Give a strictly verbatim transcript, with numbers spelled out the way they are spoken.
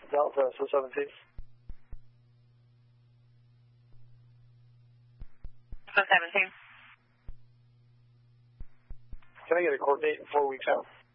Delta, so seventeen. So seventeen. Can I get a coordinate in four weeks out?